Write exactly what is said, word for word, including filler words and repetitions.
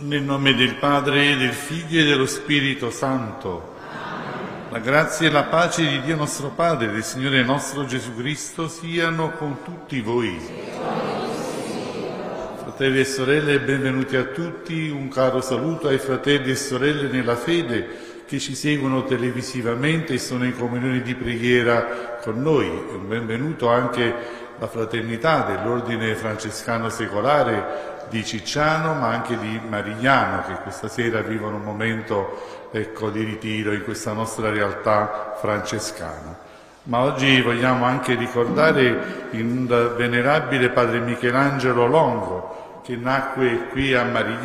Nel nome del Padre, del Figlio e dello Spirito Santo. Amen. La grazia e la pace di Dio nostro Padre e del Signore nostro Gesù Cristo siano con tutti voi. Fratelli e sorelle, benvenuti a tutti. Un caro saluto ai fratelli e sorelle nella fede che ci seguono televisivamente e sono in comunione di preghiera con noi. Un benvenuto anche alla fraternità dell'Ordine Francescano Secolare di Cicciano, ma anche di Marigliano, che questa sera vivono un momento ecco, di ritiro in questa nostra realtà francescana. Ma oggi vogliamo anche ricordare il venerabile padre Michelangelo Longo, che nacque qui a Marigliano